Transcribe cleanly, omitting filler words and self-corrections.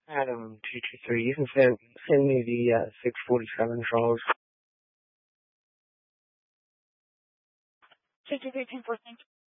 Adam 223, you can send me the 647 Charles. 223, 1014.